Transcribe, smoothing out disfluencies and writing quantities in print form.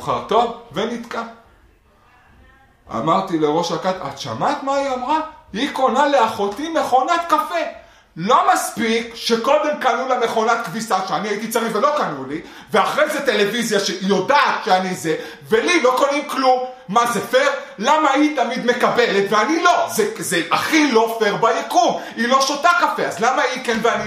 מאוחר, טוב, ונתקע. אמרתי לראש הכת, את שמעת מה היא אמרה? היא קונה לאחותי מכונת קפה. לא מספיק שקודם קנו לה מכונת כביסה שאני הייתי צריך ולא קנו לי, ואחרי זה טלוויזיה שיודעת שאני זה, ולי לא קונים כלום. מה זה פייר? למה היא תמיד מקבלת ואני לא? זה הכי לא פייר ביקום. היא לא שותה קפה, אז למה היא כן ואני